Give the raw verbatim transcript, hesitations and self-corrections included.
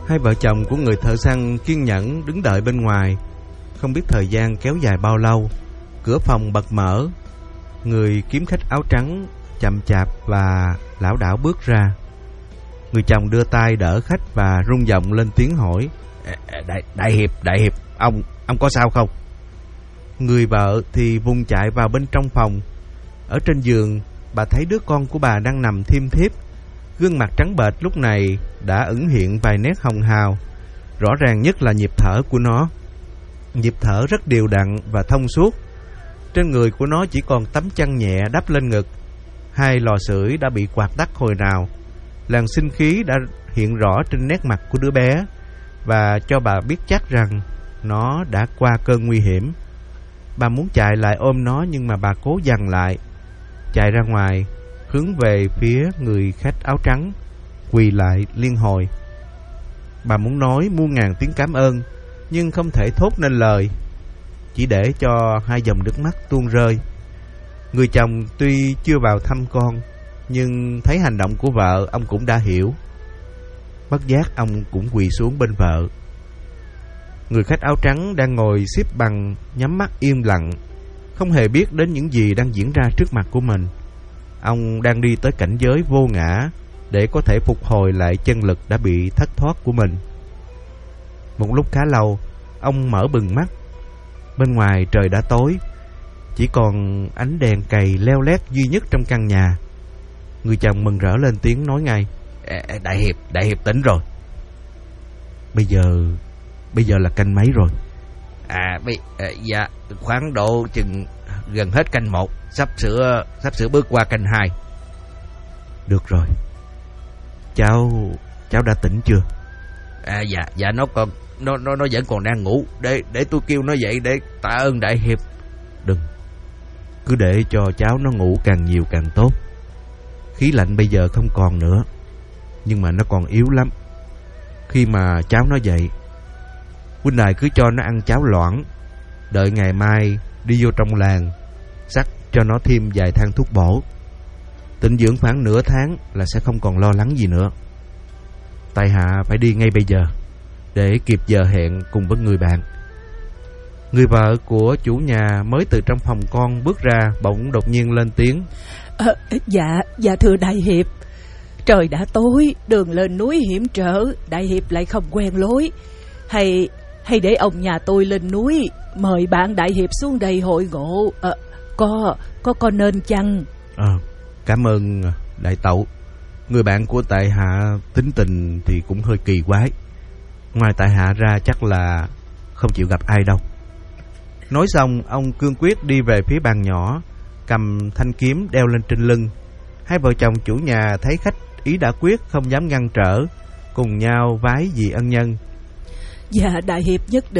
Hai vợ chồng của người thợ săn kiên nhẫn đứng đợi bên ngoài. Không biết thời gian kéo dài bao lâu, cửa phòng bật mở. Người kiếm khách áo trắng chậm chạp và lảo đảo bước ra. Người chồng đưa tay đỡ khách và rung giọng lên tiếng hỏi: Đại, đại hiệp, đại hiệp, ông, ông có sao không? Người vợ thì vùng chạy vào bên trong phòng. Ở trên giường, bà thấy đứa con của bà đang nằm thiêm thiếp. Gương mặt trắng bệch lúc này đã ẩn hiện vài nét hồng hào. Rõ ràng nhất là nhịp thở của nó. Nhịp thở rất đều đặn và thông suốt. Trên người của nó chỉ còn tấm chăn nhẹ đắp lên ngực. Hai lò sưởi đã bị quạt tắt hồi nào. Làn sinh khí đã hiện rõ trên nét mặt của đứa bé, và cho bà biết chắc rằng nó đã qua cơn nguy hiểm. Bà muốn chạy lại ôm nó, nhưng mà bà cố dằn lại. Chạy ra ngoài, hướng về phía người khách áo trắng, quỳ lại liên hồi. Bà muốn nói muôn ngàn tiếng cảm ơn, nhưng không thể thốt nên lời, chỉ để cho hai dòng nước mắt tuôn rơi. Người chồng tuy chưa vào thăm con, nhưng thấy hành động của vợ, ông cũng đã hiểu. Bất giác ông cũng quỳ xuống bên vợ. Người khách áo trắng đang ngồi xếp bằng, nhắm mắt im lặng, không hề biết đến những gì đang diễn ra trước mặt của mình. Ông đang đi tới cảnh giới vô ngã để có thể phục hồi lại chân lực đã bị thất thoát của mình. Một lúc khá lâu, ông mở bừng mắt. Bên ngoài trời đã tối, chỉ còn ánh đèn cầy leo lét duy nhất trong căn nhà. Người chồng mừng rỡ lên tiếng nói ngay: Đại hiệp, đại hiệp tỉnh rồi. Bây giờ Bây giờ là canh mấy rồi? À, bây, à dạ khoảng độ chừng gần hết canh một, sắp sửa sắp sửa bước qua canh hai. Được rồi. Cháu cháu đã tỉnh chưa? À dạ dạ nó còn nó nó nó vẫn còn đang ngủ. Để để tôi kêu nó dậy để tạ ơn đại hiệp. Đừng. Cứ để cho cháu nó ngủ càng nhiều càng tốt. Khí lạnh bây giờ không còn nữa, nhưng mà nó còn yếu lắm. Khi mà cháu nó dậy, huynh đài cứ cho nó ăn cháo loãng. Đợi ngày mai đi vô trong làng, sắc cho nó thêm vài thang thuốc bổ. Tĩnh dưỡng khoảng nửa tháng là sẽ không còn lo lắng gì nữa. Tại hạ phải đi ngay bây giờ để kịp giờ hẹn cùng với người bạn. Người vợ của chủ nhà mới từ trong phòng con bước ra, bỗng đột nhiên lên tiếng: à, Dạ, dạ thưa đại hiệp, trời đã tối, đường lên núi hiểm trở, đại hiệp lại không quen lối. Hay hay để ông nhà tôi lên núi mời bạn đại hiệp xuống đây hội ngộ, à, có có có nên chăng? À, cảm ơn đại tẩu. Người bạn của tại hạ tính tình thì cũng hơi kỳ quái. Ngoài tại hạ ra chắc là không chịu gặp ai đâu. Nói xong, ông cương quyết đi về phía bàn nhỏ, cầm thanh kiếm đeo lên trên lưng. Hai vợ chồng chủ nhà thấy khách ý đã quyết, không dám ngăn trở, cùng nhau vái vì ân nhân. Dạ đại hiệp nhất định